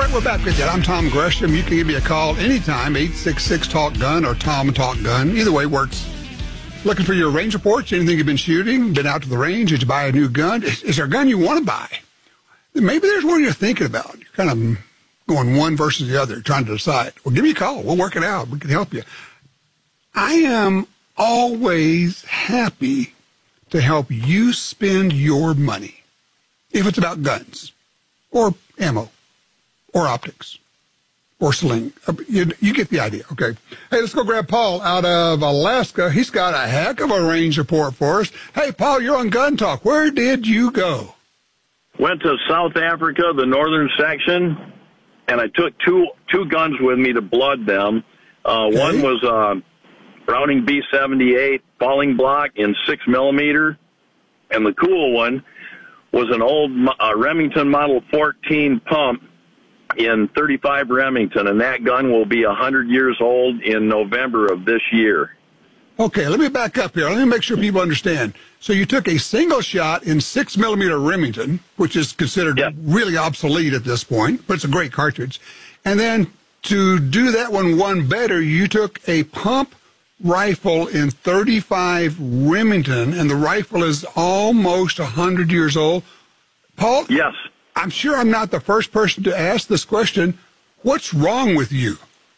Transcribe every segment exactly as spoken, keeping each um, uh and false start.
right, we're back with you. I'm Tom Gresham. You can give me a call anytime, eight six six, talk gun or Tom Talk Gun. Either way works. Looking for your range reports, anything you've been shooting, been out to the range, did you buy a new gun? Is, is there a gun you want to buy? Maybe there's one you're thinking about. You're kind of going one versus the other, trying to decide. Well, give me a call. We'll work it out. We can help you. I am always happy to help you spend your money, if it's about guns or ammo or optics or sling. You, you get the idea, okay? Hey, let's go grab Paul out of Alaska. He's got a heck of a range report for us. Hey, Paul, you're on Gun Talk. Where did you go? Went to South Africa, the northern section, and I took two two guns with me to blood them. Uh, okay. One was a Browning B seventy-eight falling block in six millimeter, and the cool one was an old uh, Remington Model fourteen pump in thirty-five Remington, and that gun will be one hundred years old in November of this year. Okay, let me back up here. Let me make sure people understand. So you took a single shot in six millimeter Remington, which is considered yep. really obsolete at this point, but it's a great cartridge. And then to do that one one better, you took a pump rifle in thirty-five Remington, and the rifle is almost one hundred years old. Paul? Yes. I'm sure I'm not the first person to ask this question. What's wrong with you?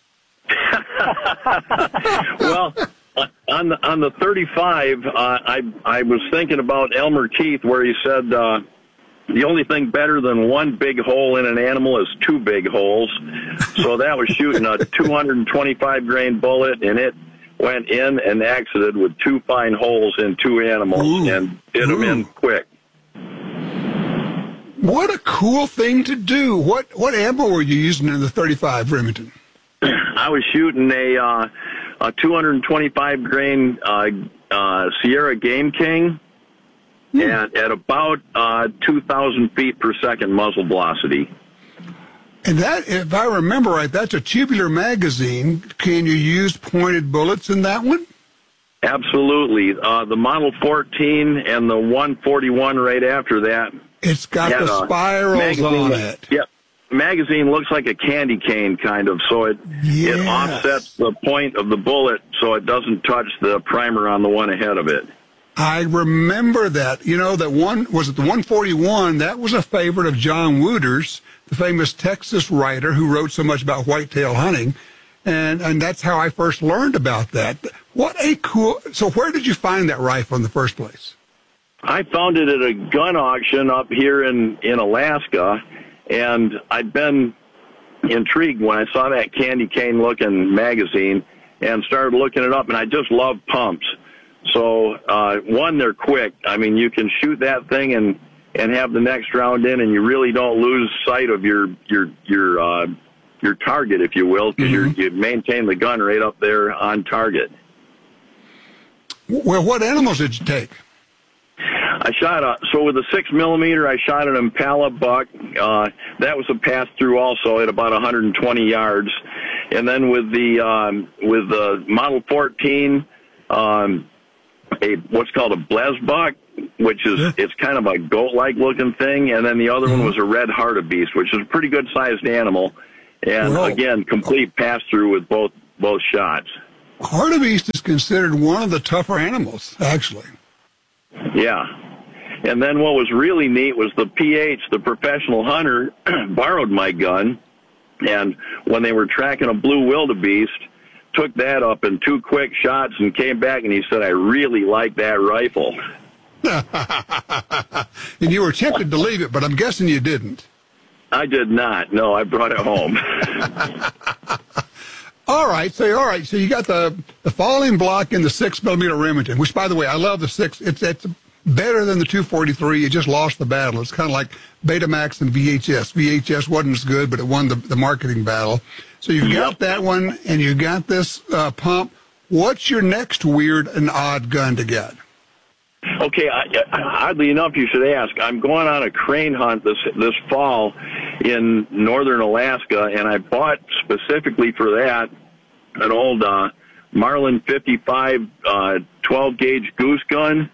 Well, on the on the thirty-five, uh, I I was thinking about Elmer Keith, where he said uh, the only thing better than one big hole in an animal is two big holes. So that was shooting a two hundred twenty-five grain bullet, and it went in and exited with two fine holes in two animals. Ooh. And did them in quick. What a cool thing to do. What what ammo were you using in the thirty-five Remington? I was shooting a uh, a two hundred twenty-five grain uh, uh, Sierra Game King, hmm. and at about uh, two thousand feet per second muzzle velocity. And that, if I remember right, that's a tubular magazine. Can you use pointed bullets in that one? Absolutely. Uh, the Model fourteen and the one forty-one right after that. It's got the spirals on it. Yep. Magazine looks like a candy cane, kind of, so it yes. it offsets the point of the bullet so it doesn't touch the primer on the one ahead of it. I remember that. You know, that one, was it the one forty-one? That was a favorite of John Wooters, the famous Texas writer who wrote so much about whitetail hunting, and, and that's how I first learned about that. What a cool... So where did you find that rifle in the first place? I found it at a gun auction up here in, in Alaska, and I'd been intrigued when I saw that candy cane-looking magazine and started looking it up, and I just love pumps. So, uh, one, they're quick. I mean, you can shoot that thing and, and have the next round in, and you really don't lose sight of your your your uh, your target, if you will, because mm-hmm. you maintain the gun right up there on target. Well, what animals did you take? I shot a, so with a six millimeter, I shot an Impala buck. Uh, that was a pass through also at about one hundred twenty yards. And then with the, um, with the Model fourteen, um, a, what's called a Blez buck, which is, yeah. it's kind of a goat-like looking thing. And then the other mm-hmm. one was a red hartebeest, which is a pretty good sized animal. And Whoa. again, complete pass through with both, both shots. Hartebeest is considered one of the tougher animals, actually. Yeah. And then what was really neat was the P H, the professional hunter, borrowed my gun, and when they were tracking a blue wildebeest, took that up in two quick shots and came back and he said, I really like that rifle. And you were tempted to leave it, but I'm guessing you didn't. I did not. No, I brought it home. All right, so all right, so you got the the falling block in the six millimeter Remington, which, by the way, I love the six. It's it's better than the two forty-three. It just lost the battle. It's kind of like Betamax and V H S. V H S wasn't as good, but it won the the marketing battle. So you've got that one, and you got this uh, pump. What's your next weird and odd gun to get? Okay, I, oddly enough, you should ask. I'm going on a crane hunt this this fall in northern Alaska, and I bought specifically for that an old uh, Marlin fifty-five uh, twelve gauge goose gun.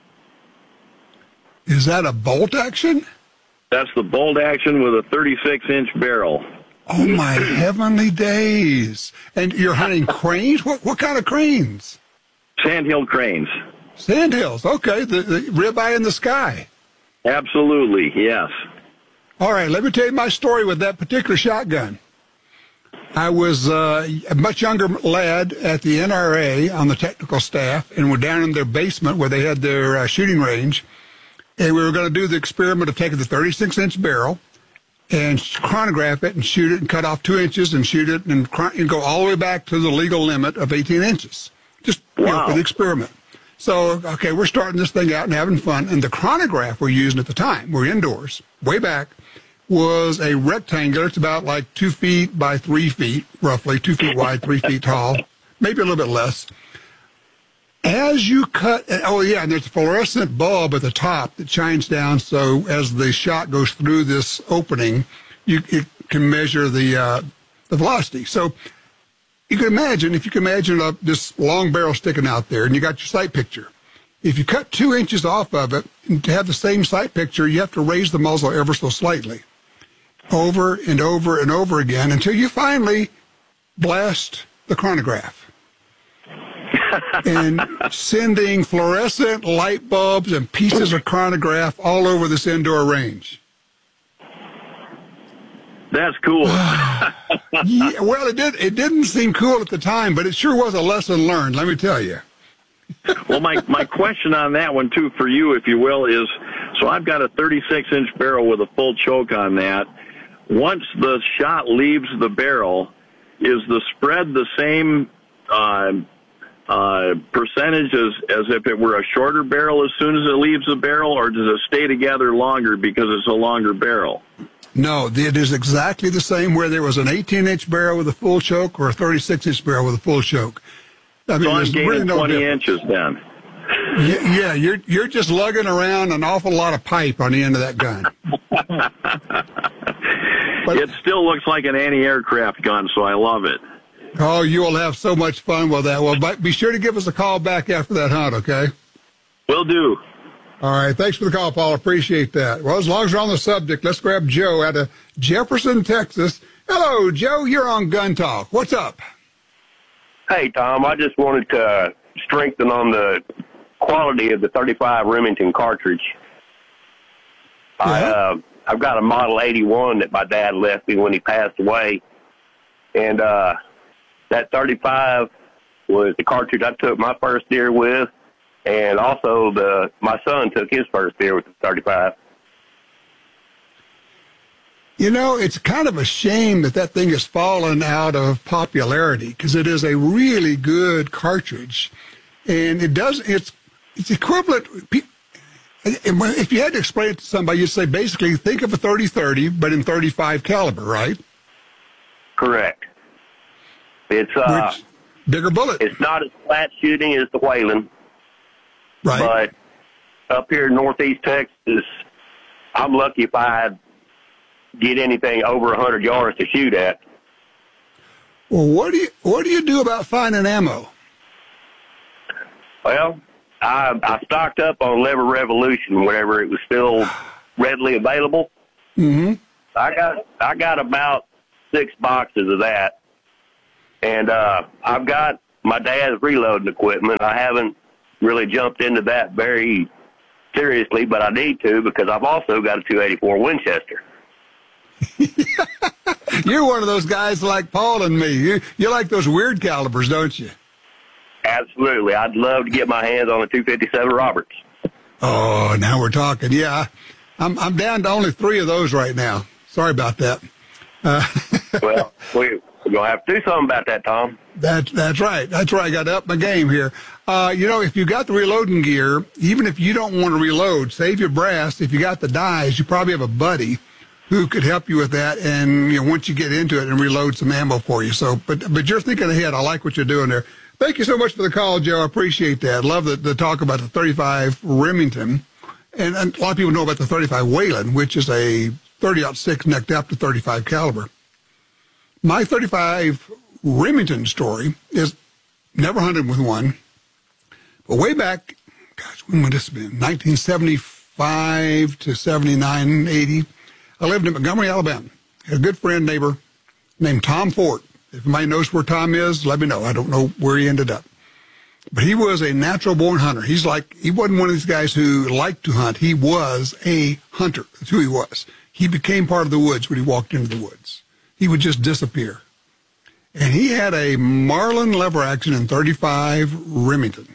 Is that a bolt action? That's the bolt action with a thirty-six inch barrel. Oh, my heavenly days. And you're hunting cranes? What what kind of cranes? Sandhill cranes. Sandhills. Okay, the, the ribeye in the sky. Absolutely, yes. All right, let me tell you my story with that particular shotgun. I was uh, a much younger lad at the N R A on the technical staff, and we're down in their basement where they had their uh, shooting range, and we were going to do the experiment of taking the thirty-six inch barrel and chronograph it and shoot it and cut off two inches and shoot it and, and go all the way back to the legal limit of eighteen inches, just you know, wow. for the experiment. So, okay, we're starting this thing out and having fun, and the chronograph we're using at the time, we're indoors, way back, was a rectangular. It's about like two feet by three feet, roughly, two feet wide, three feet tall, maybe a little bit less. As you cut, oh yeah, and there's a fluorescent bulb at the top that shines down, so as the shot goes through this opening, you it can measure the uh, the velocity. So you can imagine, if you can imagine a, this long barrel sticking out there, and you got your sight picture. If you cut two inches off of it, and to have the same sight picture, you have to raise the muzzle ever so slightly, over and over and over again, until you finally blast the chronograph. And sending fluorescent light bulbs and pieces of chronograph all over this indoor range. That's cool. Yeah, well, it did. It didn't seem cool at the time, but it sure was a lesson learned, let me tell you. Well, my, my question on that one, too, for you, if you will, is, so I've got a thirty-six inch barrel with a full choke on that. Once the shot leaves the barrel, is the spread the same uh, uh, percentage as, as if it were a shorter barrel as soon as it leaves the barrel, or does it stay together longer because it's a longer barrel? No, it is exactly the same where there was an eighteen inch barrel with a full choke or a thirty-six inch barrel with a full choke. I mean, so I'm there's gaining really no twenty difference. inches then. Yeah, yeah, you're you're just lugging around an awful lot of pipe on the end of that gun. But, it still looks like an anti-aircraft gun, so I love it. Oh, you will have so much fun with that. Well, be sure to give us a call back after that hunt, okay? Will do. All right. Thanks for the call, Paul. Appreciate that. Well, as long as we're on the subject, let's grab Joe out of Jefferson, Texas. Hello, Joe. You're on Gun Talk. What's up? Hey, Tom. I just wanted to strengthen on the quality of the thirty-five Remington cartridge. Yeah. I, uh, I've got a Model eighty-one that my dad left me when he passed away. And uh, that thirty-five was the cartridge I took my first deer with. And also, the my son took his first deer with the thirty-five. You know, it's kind of a shame that that thing has fallen out of popularity because it is a really good cartridge, and it does. It's it's equivalent. If you had to explain it to somebody, you'd say basically think of a thirty thirty, but in thirty-five caliber, right? Correct. It's uh, Which, bigger bullet. It's not as flat shooting as the Whelen. Right. But up here in northeast Texas, I'm lucky if I get anything over one hundred yards to shoot at. Well, what do you what do you do about finding ammo? Well, I, I stocked up on Lever Revolution whenever it was still readily available. Mm-hmm. I got I got about six boxes of that, and uh, I've got my dad's reloading equipment. I haven't really jumped into that very seriously, but I need to because I've also got a two eighty-four Winchester. You're one of those guys like Paul and me. You you like those weird calibers, don't you? Absolutely. I'd love to get my hands on a two fifty-seven Roberts. Oh, now we're talking. Yeah, I'm I'm down to only three of those right now. Sorry about that. Uh, well, we, we're going to have to do something about that, Tom. That, that's right. That's right. I got to up my game here. Uh, you know, if you got the reloading gear, even if you don't want to reload, save your brass. If you got the dies, you probably have a buddy who could help you with that. And, you know, once you get into it and reload some ammo for you. So, but, but you're thinking ahead. I like what you're doing there. Thank you so much for the call, Joe. I appreciate that. Love the, the talk about the thirty-five Remington. And, and a lot of people know about the thirty-five Whelen, which is a thirty aught six necked up to thirty-five caliber. My thirty-five Remington story is never hunted with one. But way back, gosh, when would this have been? nineteen seventy-five to seventy-nine, eighty. I lived in Montgomery, Alabama. Had a good friend, neighbor, named Tom Ford. If anybody knows where Tom is, let me know. I don't know where he ended up. But he was a natural-born hunter. He's like, he wasn't one of these guys who liked to hunt. He was a hunter. That's who he was. He became part of the woods when he walked into the woods. He would just disappear. And he had a Marlin lever action in thirty-five Remington.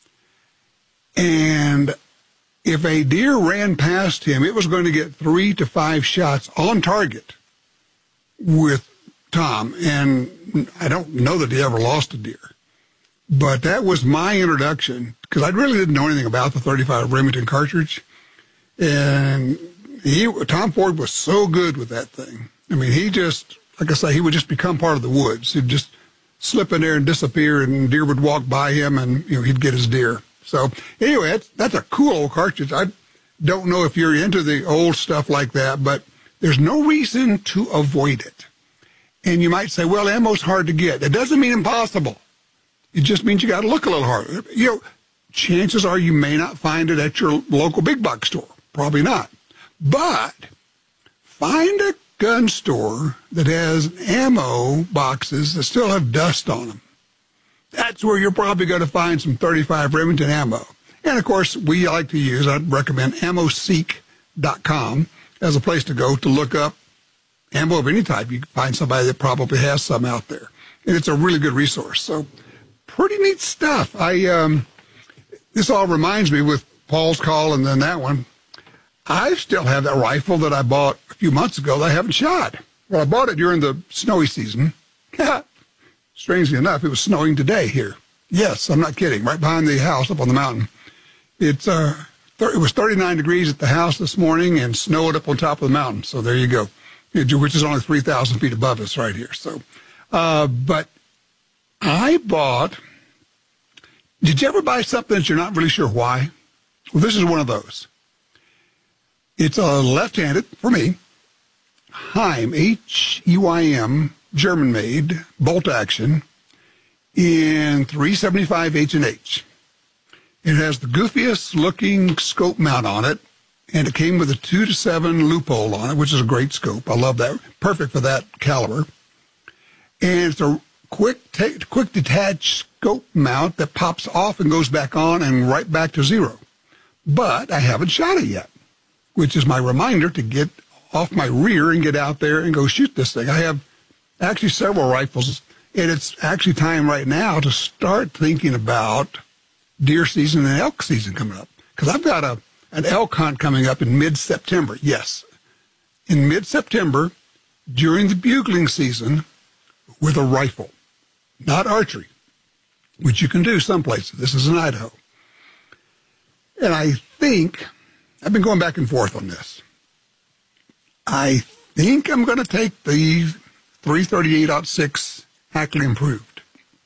And if a deer ran past him, it was going to get three to five shots on target with Tom. And I don't know that he ever lost a deer. But that was my introduction, because I really didn't know anything about the thirty-five Remington cartridge. And he, Tom Ford was so good with that thing. I mean, he just, like I say, he would just become part of the woods. He'd just slip in there and disappear, and deer would walk by him, and you know he'd get his deer. So anyway, that's, that's a cool old cartridge. I don't know if you're into the old stuff like that, but there's no reason to avoid it. And you might say, well, ammo's hard to get. It doesn't mean impossible. It just means you got to look a little harder. You know, chances are you may not find it at your local big box store. Probably not. But find a gun store that has ammo boxes that still have dust on them. That's where you're probably going to find some thirty-five Remington ammo. And, of course, we like to use, I'd recommend ammo seek dot com as a place to go to look up ammo of any type. You can find somebody that probably has some out there. And it's a really good resource. So pretty neat stuff. I um, this all reminds me with Paul's call and then that one. I still have that rifle that I bought a few months ago that I haven't shot. Well, I bought it during the snowy season. Strangely enough, it was snowing today here. Yes, I'm not kidding. Right behind the house up on the mountain. It's uh, it was thirty-nine degrees at the house this morning and snowed up on top of the mountain. So there you go, which is only three thousand feet above us right here. So, uh, but I bought, did you ever buy something that you're not really sure why? Well, this is one of those. It's a left-handed, for me, Heim, H E Y M, German-made, bolt-action, in three seventy-five H and H. It has the goofiest-looking scope mount on it, and it came with a two to seven loophole on it, which is a great scope. I love that. Perfect for that caliber. And it's a quick, ta- quick detach scope mount that pops off and goes back on and right back to zero. But I haven't shot it yet, which is my reminder to get off my rear and get out there and go shoot this thing. I have actually several rifles, and it's actually time right now to start thinking about deer season and elk season coming up. Because I've got a an elk hunt coming up in mid-September. Yes, in mid-September, during the bugling season, with a rifle, not archery, which you can do some places. This is in Idaho. And I think, I've been going back and forth on this. I think I'm going to take the three thirty-eight oh six Ackley Improved.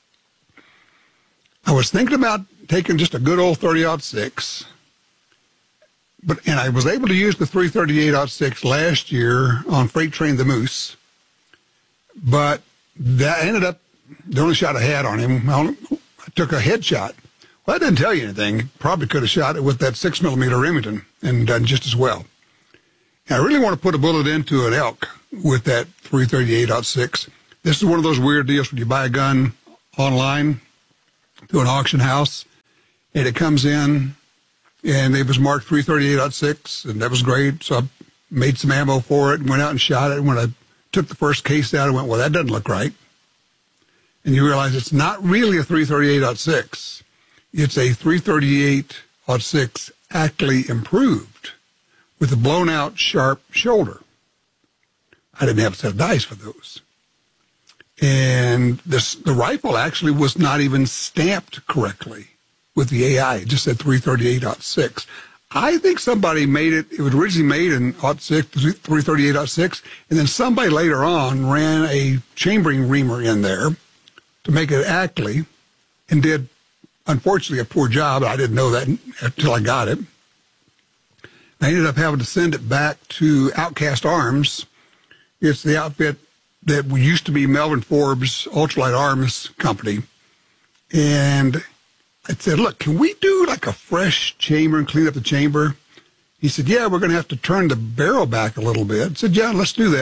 I was thinking about taking just a good old thirty oh six, but and I was able to use the three thirty-eight oh six last year on Freight Train the Moose, but that ended up, the only shot I had on him, I took a headshot. Well, that didn't tell you anything. Probably could have shot it with that six millimeter Remington and done just as well. And I really want to put a bullet into an elk with that three thirty-eight oh six. This is one of those weird deals when you buy a gun online through an auction house, and it comes in, and it was marked three thirty-eight oh six, and that was great. So I made some ammo for it and went out and shot it. And when I took the first case out, I went, well, that doesn't look right. And you realize it's not really a three thirty-eight oh six. It's a three thirty-eight oh six Ackley Improved with a blown-out sharp shoulder. I didn't have a set of dice for those. And this, the rifle actually was not even stamped correctly with the A I. It just said three thirty-eight oh six. I think somebody made it, it was originally made in oh six, three thirty-eight oh six, and then somebody later on ran a chambering reamer in there to make it Ackley and did, unfortunately, a poor job. I didn't know that until I got it. I ended up having to send it back to Outcast Arms. It's the outfit that used to be Melvin Forbes Ultralight Arms Company. And I said, look, can we do like a fresh chamber and clean up the chamber? He said, yeah, we're going to have to turn the barrel back a little bit. I said, yeah, let's do that.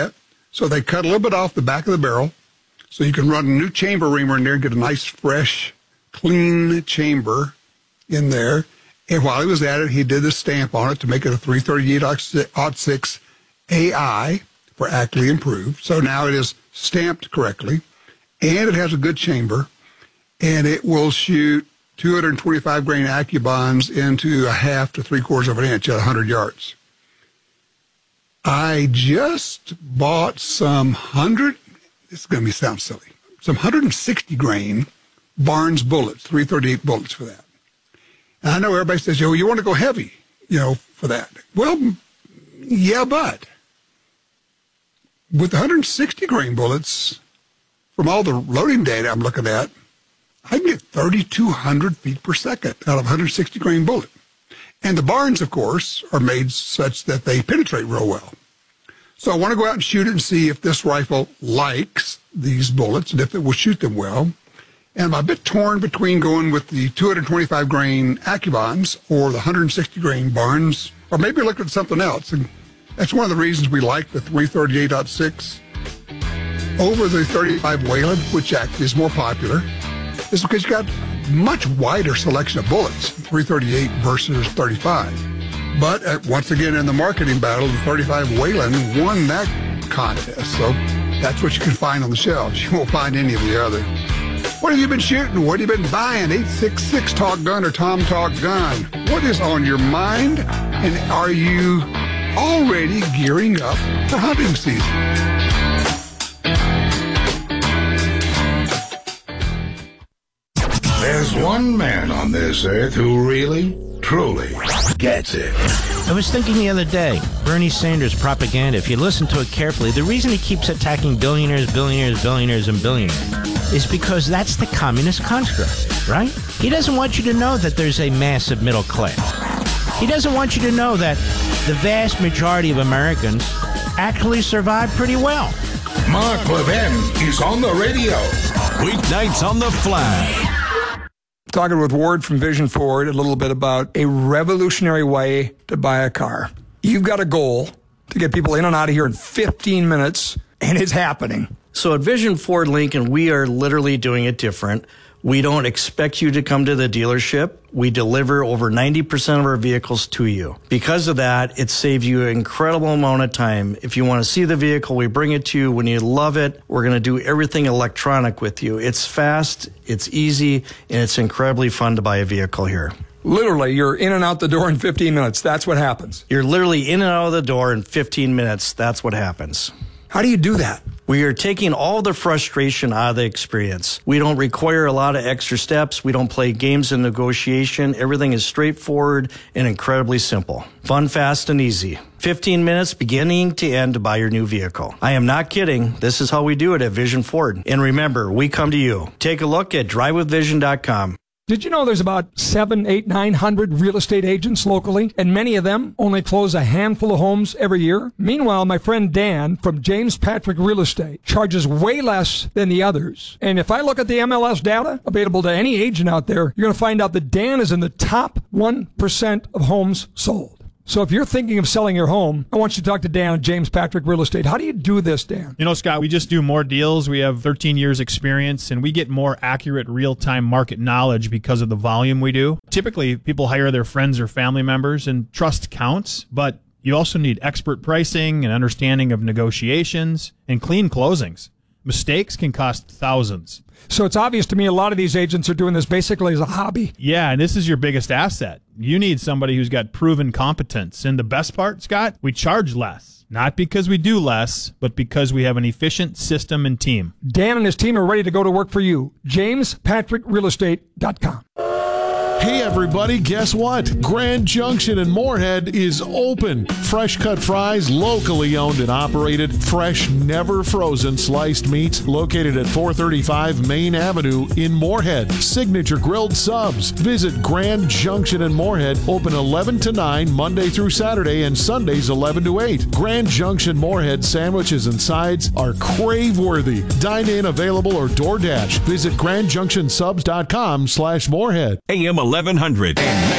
So they cut a little bit off the back of the barrel so you can run a new chamber reamer in there and get a nice, fresh, clean chamber in there. And while he was at it, he did a stamp on it to make it a three thirty-eight aught six A I for Ackley Improved. So now it is stamped correctly, and it has a good chamber, and it will shoot two hundred twenty-five grain AccuBonds into a half to three quarters of an inch at one hundred yards. I just bought some hundred, this is going to be sound silly, some one hundred sixty grain Barnes bullets, three thirty-eight bullets for that. And I know everybody says, yo, you want to go heavy, you know, for that. Well, yeah, but with one hundred sixty grain bullets, from all the loading data I'm looking at, I can get thirty-two hundred feet per second out of a one hundred sixty grain bullet. And the Barnes, of course, are made such that they penetrate real well. So I want to go out and shoot it and see if this rifle likes these bullets and if it will shoot them well. And I'm a bit torn between going with the two hundred twenty-five grain AccuBonds or the one hundred sixty grain Barnes, or maybe look at something else. And that's one of the reasons we like the three thirty-eight aught six over the thirty-five Wayland, which actually is more popular, is because you got much wider selection of bullets, three thirty-eight versus thirty-five. But uh, once again, in the marketing battle, the thirty-five Wayland won that contest. So that's what you can find on the shelves. You won't find any of the other. What have you been shooting? What have you been buying? eight six six Talk Gun or Tom Talk Gun. What is on your mind? And are you already gearing up for hunting season? There's one man on this earth who really, truly gets it. I was thinking the other day, Bernie Sanders propaganda, if you listen to it carefully, the reason he keeps attacking billionaires, billionaires, billionaires, and billionaires is because that's the communist construct, right? He doesn't want you to know that there's a massive middle class. He doesn't want you to know that the vast majority of Americans actually survive pretty well. Mark Levin is on the radio. Weeknights on the Flash. Talking with Ward from Vision Ford a little bit about a revolutionary way to buy a car. You've got a goal to get people in and out of here in fifteen minutes, and it's happening. So at Vision Ford Lincoln, we are literally doing it different. We don't expect you to come to the dealership. We deliver over ninety percent of our vehicles to you. Because of that, it saves you an incredible amount of time. If you want to see the vehicle, we bring it to you. When you love it, we're going to do everything electronic with you. It's fast, it's easy, and it's incredibly fun to buy a vehicle here. Literally, you're in and out the door in fifteen minutes. That's what happens. You're literally in and out of the door in fifteen minutes. That's what happens. How do you do that? We are taking all the frustration out of the experience. We don't require a lot of extra steps. We don't play games in negotiation. Everything is straightforward and incredibly simple. Fun, fast, and easy. fifteen minutes beginning to end to buy your new vehicle. I am not kidding. This is how we do it at Vision Ford. And remember, we come to you. Take a look at drive with vision dot com. Did you know there's about seven, eight, nine hundred real estate agents locally, and many of them only close a handful of homes every year? Meanwhile, my friend Dan from James Patrick Real Estate charges way less than the others. And if I look at the M L S data available to any agent out there, you're going to find out that Dan is in the top one percent of homes sold. So if you're thinking of selling your home, I want you to talk to Dan at James Patrick Real Estate. How do you do this, Dan? You know, Scott, we just do more deals. We have thirteen years experience, and we get more accurate real-time market knowledge because of the volume we do. Typically, people hire their friends or family members, and trust counts, but you also need expert pricing and understanding of negotiations and clean closings. Mistakes can cost thousands. So it's obvious to me a lot of these agents are doing this basically as a hobby. Yeah, and this is your biggest asset. You need somebody who's got proven competence. And the best part, Scott, we charge less. Not because we do less, but because we have an efficient system and team. Dan and his team are ready to go to work for you. James Patrick Real Estate dot com. Hey everybody, guess what? Grand Junction in Moorhead is open. Fresh cut fries, locally owned and operated, fresh, never frozen sliced meats located at four thirty-five Main Avenue in Moorhead. Signature grilled subs. Visit Grand Junction in Moorhead, open eleven to nine Monday through Saturday and Sundays eleven to eight. Grand Junction Moorhead sandwiches and sides are crave-worthy. Dine in, available, or DoorDash. Visit grand junction subs dot com slash Moorhead. A M eleven hundred and